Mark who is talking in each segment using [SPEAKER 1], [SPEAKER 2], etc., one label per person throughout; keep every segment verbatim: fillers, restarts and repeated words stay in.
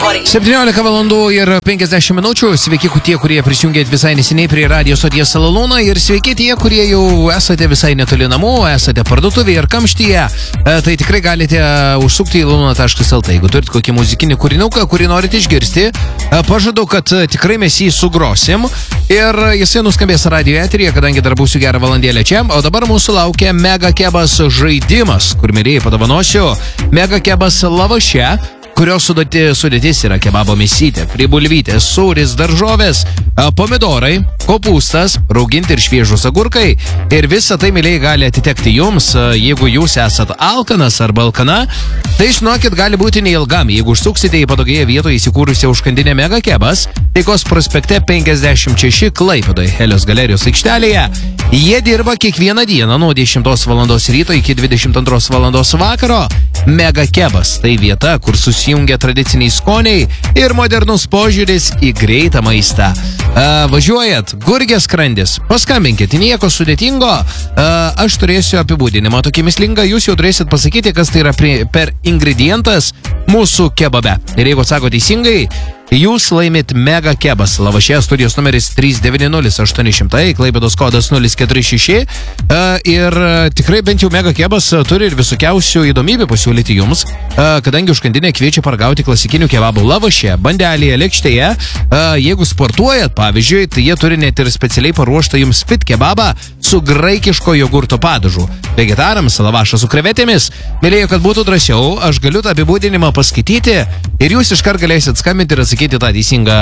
[SPEAKER 1] septyniolika valandų ir penkiasdešimt minučių. Sveiki tie, kurie prisijungėt visai neseniai prie radio stoties Salalūną ir sveiki tie, kurie jau esate visai netoli namų, esate parduotuvėje ir kamštyje. E, tai tikrai galite užsukti į luna taškas el tė. Jeigu turit kokį muzikinį kūrinuką, kurį norite išgirsti, e, pažadu, kad tikrai mes jį sugrosim ir jisai nuskambės radio eteryje, kadangi dar būsiu gerą valandėlę čia. O dabar mūsų laukia Mega Kebas žaidimas, kur mėlyjei padovanosiu Mega Kebas lavaše, kurios sudėti, sudėtis yra kebabo mėsytė, fribulvytės, sūris, daržovės, pomidorai, kopūstas, rauginti ir šviežus agurkai. Ir visa tai, mėlyjei, gali atitekti jums, jeigu jūs esat alkanas arba alkana. Tai, žinokit, gali būti neilgam. Jeigu užsuksite į patogioje vietoje įsikūrusią užkandinę Mega Kebas, Taikos prospekte penkiasdešimt šeši Klaipėdoje, Helios galerijos aikštelėje. Jie dirba kiekvieną dieną nuo dešimtos valandos ryto iki dvidešimt antros valandos vakaro. Mega Kebas tai vieta, kur susijungia tradiciniai skoniai ir modernus požiūris į greitą maistą. Uh, važiuojat, gurgės skrandis, paskambinkit, nieko sudėtingo. Uh, aš turėsiu apibūdinimą tokį mislingą, jūs jau turėsit pasakyti, kas tai yra prie, per ingredientas mūsų kebabe. Ir jeigu atsako teisingai, jūs laimit Mega Kebas lavaše, studijos numeris trys devyni nulis aštuoni šimtai, Klaipėdos kodas nulis keturi šeši. Uh, ir uh, tikrai bent jau Mega Kebas uh, turi ir visokiausių įdomybių pasiūlyti jums, uh, kadangi užkandinė kviečia paragauti klasikinių kebabų lavaše, bandelėje, lėkštėje. Uh, jeigu sportuojat, pavyzdžiui, tai jie turi net ir specialiai paruoštą jums fit kebabą su graikiško jogurto padažu. Vegetarams lavašą su krevetėmis. Mėlyjei, kad būtų drąsiau, aš galiu tą apibūdinimą paskaityti ir jūs iškart galėsit skambinti ir atsakyti tą teisingą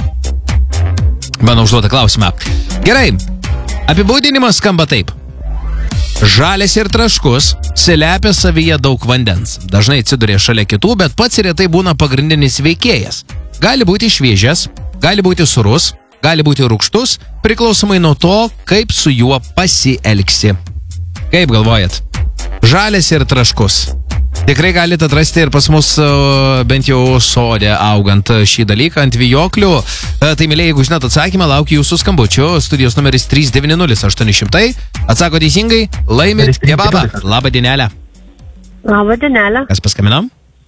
[SPEAKER 1] mano užduotą klausimą. Gerai, apibūdinimas skamba taip. Žalias ir traškus, slepia savyje daug vandens. Dažnai atsiduria šalia kitų, bet pats retai būna pagrindinis veikėjas. Gali būti šviežias, gali būti surus, gali būti rūgštus, priklausomai nuo to, kaip su juo pasielgsi. Kaip galvojat? Žalias ir traškus. Tikrai galite atrasti ir pas mus bent jau sode augant šį dalyką ant vijoklių. Tai, mėlyjei, jeigu žinot atsakymą, laukiu jūsų skambučio. Studijos numeris trys devyni nulis aštuoni šimtai. Atsako teisingai, laimit kebabą. Labą dienelę.
[SPEAKER 2] Labą dienelę.
[SPEAKER 1] Kas paskambino?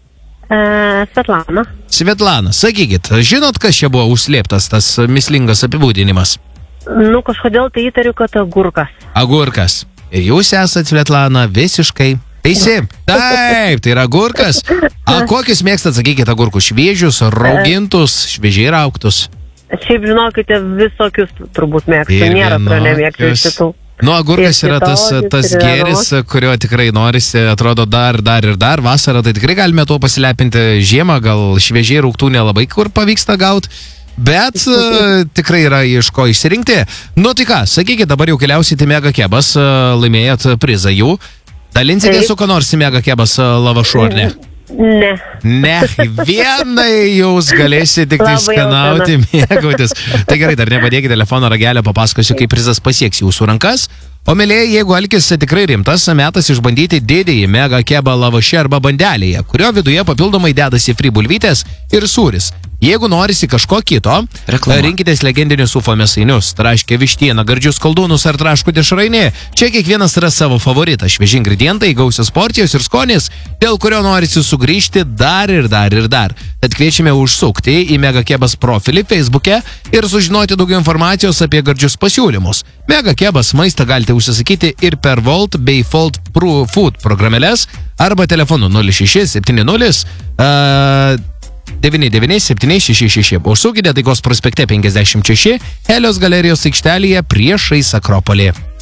[SPEAKER 2] E, Svetlana.
[SPEAKER 1] Svetlana, sakykit, žinot, kas čia buvo užslėptas, tas mislingas apibūdinimas?
[SPEAKER 2] Nu, kažkodėl tai įtariu, kad agurkas.
[SPEAKER 1] Agurkas. Ir jūs esat, Svetlana, visiškai teisi. Taip, tai yra agurkas. A, kokius mėgstat, sakykit, agurkus? Šviežius, raugintus, šviežiai rauktus?
[SPEAKER 2] Šiaip, žinokite, visokius turbūt mėgstu. Nėra, kurio nemėgstu iš šitų.
[SPEAKER 1] Nu, agurkas yra tas, tas gėris, kurio tikrai norisi, atrodo, dar, dar ir dar. Vasarą tai tikrai galime tuo pasilepinti. Žiemą gal šviežiai rauktų nelabai kur pavyksta gauti. Bet uh, tikrai yra iš ko išsirinkti. Nu tai ką, sakykit, dabar jau keliausite Mega Kebas, uh, laimėjat prizą jų. Dalinsite su ko nors Mega Kebas uh, lavašu, ar ne?
[SPEAKER 2] Ne.
[SPEAKER 1] Ne, vienai jūs galėsite tik tai skanauti, mėgautis. Tai gerai, dar nepadėkite telefono ragelio, papasakosiu, kaip prizas pasieks jūsų rankas. O mėlyjei, jeigu alkis tikrai rimtas, metas išbandyti didįjį Mega Kebą lavaše arba bandelėje, kurio viduje papildomai dedasi fribulvytės ir sūris. Jeigu norisi kažko kito, reklama, rinkitės legendinius ufo mėsainius, traškę vištieną, gardžius koldūnus ar traškų dešrainį. Čia kiekvienas yra savo favoritą, švieži ingredientai, gausios porcijos ir skonis, dėl kurio norisi sugrįžti dar ir dar ir dar. Tad kviečiame užsukti į Mega Kebas profilį Facebook'e ir sužinoti daugiau informacijos apie gardžius pasiūlymus. Mega Kebas maistą galite užsisakyti ir per Volt bei Fold Food programėles arba telefonu nulis šeši septyni nulis devyni devyni septyni šeši šeši. Užsukite Taikos prospekte penkiasdešimt šeši, Helios galerijos aikštelėje priešais Akropolį.